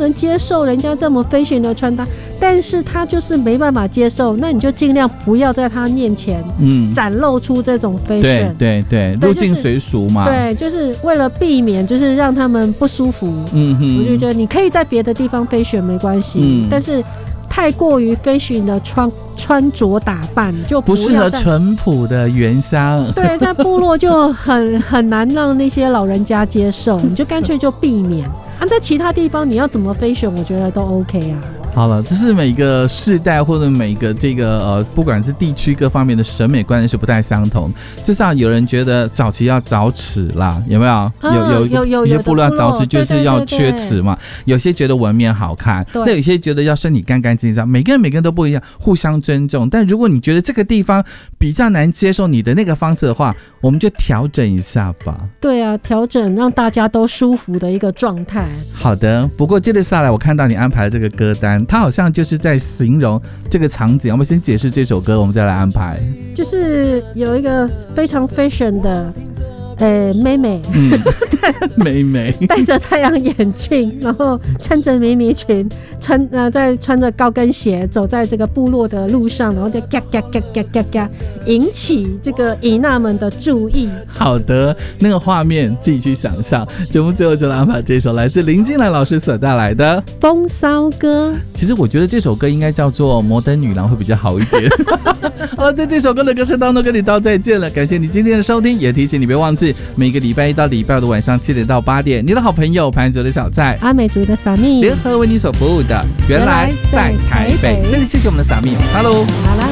能接受人家这么 fashion 的穿搭，但是他就是没办法接受，那你就尽量不要在他面前展露出这种 fashion。 对，入境随俗嘛。 对，就是为了避免就是让他们不舒服。我就觉得你可以在别的地方 fashion 没关系，但是太过于 fashion 的穿着打扮就不适合淳朴的原乡。 对，在部落就很难让那些老人家接受，你就干脆就避免在其他地方你要怎么 fashion， 我觉得都 OK 啊。 好了，这是每个世代或者每个这个不管是地区各方面的审美观念是不太相同。至少有人觉得早期要早齿啦，有没有？有些部落要早齿就是要缺齿嘛。有些觉得纹面好看，那有些觉得要身体干干净净，每个人都不一样，互相尊重。但如果你觉得这个地方比较难接受你的那个方式的话，我们就调整一下吧。对啊，调整让大家都舒服的一个状态。好的，不过接着下来我看到你安排的这个歌单，它好像就是在形容这个场景。我们先解释这首歌，我们再来安排。就是有一个非常 fashion 的妹妹，妹妹戴着太阳眼镜，然后穿着迷你裙，再穿着高跟鞋走在这个部落的路上，然后就嘎嘎嘎嘎嘎嘎，引起这个姨娜们的注意。好的，那个画面自己去想象。节目最后就来安排这首来自林金兰老师所带来的《风骚歌》。其实我觉得这首歌应该叫做《摩登女郎》会比较好一点。好了，在这首歌的歌声当中跟你道再见了，感谢你今天的收听，也提醒你别忘记每个礼拜一到礼拜五的晚上7点到8点，你的好朋友潘族的小蔡、阿美族的撒蜜联合为你所服务的原来在台北。这里谢谢我们的撒蜜，哈喽。